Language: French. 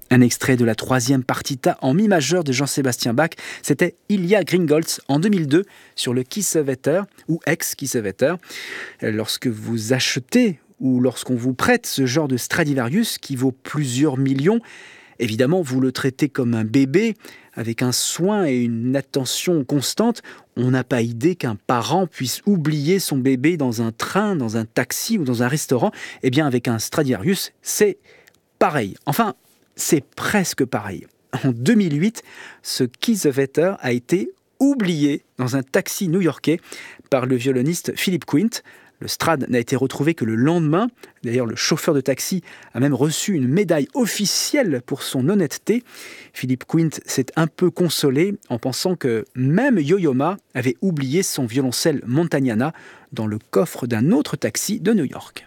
Un extrait de la 3e partita en mi majeur de Jean-Sébastien Bach, c'était Ilya Gringolz en 2002 sur le Kiesewetter ou ex-Kiesewetter. Lorsque vous achetez ou lorsqu'on vous prête ce genre de Stradivarius qui vaut plusieurs millions, évidemment vous le traitez comme un bébé avec un soin et une attention constante. On n'a pas idée qu'un parent puisse oublier son bébé dans un train, dans un taxi ou dans un restaurant. Eh bien avec un Stradivarius, c'est pareil. Enfin, c'est presque pareil. En 2008, ce Kiesewetter a été oublié dans un taxi new-yorkais par le violoniste Philip Quint. Le Strad n'a été retrouvé que le lendemain. D'ailleurs, le chauffeur de taxi a même reçu une médaille officielle pour son honnêteté. Philip Quint s'est un peu consolé en pensant que même Yo-Yo Ma avait oublié son violoncelle Montagnana dans le coffre d'un autre taxi de New York.